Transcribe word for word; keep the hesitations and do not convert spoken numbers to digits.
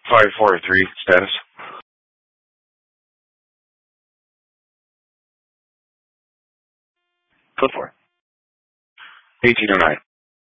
Five four three status. Code four. Eighteen oh nine.